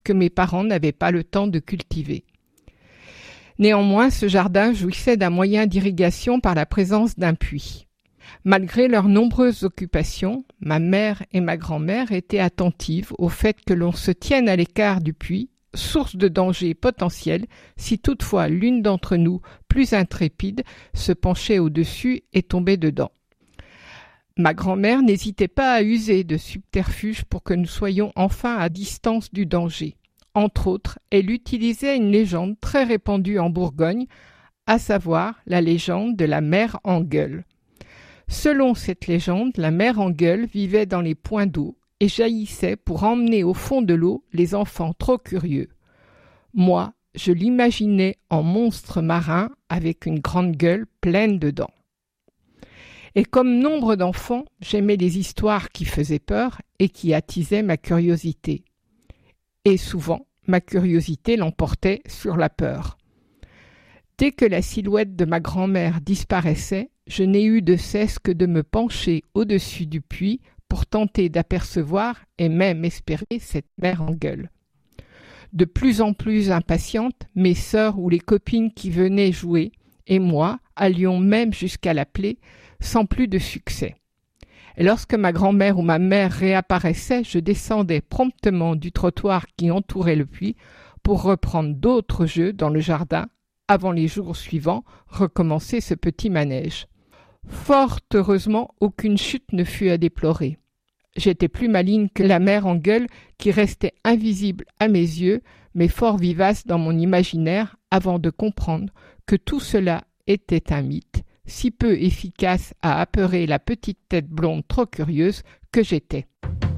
que mes parents n'avaient pas le temps de cultiver. Néanmoins, ce jardin jouissait d'un moyen d'irrigation par la présence d'un puits. Malgré leurs nombreuses occupations, ma mère et ma grand-mère étaient attentives au fait que l'on se tienne à l'écart du puits, source de danger potentiel si toutefois l'une d'entre nous, plus intrépide, se penchait au-dessus et tombait dedans. Ma grand-mère n'hésitait pas à user de subterfuges pour que nous soyons enfin à distance du danger. Entre autres, elle utilisait une légende très répandue en Bourgogne, à savoir la légende de la mère en gueule. Selon cette légende, la mère en gueule vivait dans les points d'eau et jaillissait pour emmener au fond de l'eau les enfants trop curieux. Moi, je l'imaginais en monstre marin avec une grande gueule pleine de dents. Et comme nombre d'enfants, j'aimais les histoires qui faisaient peur et qui attisaient ma curiosité. Et souvent, ma curiosité l'emportait sur la peur. Dès que la silhouette de ma grand-mère disparaissait, je n'ai eu de cesse que de me pencher au-dessus du puits pour tenter d'apercevoir et même espérer cette mère en gueule. De plus en plus impatiente, mes sœurs ou les copines qui venaient jouer, et moi, allions même jusqu'à l'appeler, sans plus de succès. Et lorsque ma grand-mère ou ma mère réapparaissait, je descendais promptement du trottoir qui entourait le puits pour reprendre d'autres jeux dans le jardin, avant les jours suivants, recommencer ce petit manège. Fort heureusement, aucune chute ne fut à déplorer. J'étais plus maligne que la mère en gueule qui restait invisible à mes yeux, mais fort vivace dans mon imaginaire avant de comprendre que tout cela était un mythe, si peu efficace à apeurer la petite tête blonde trop curieuse que j'étais.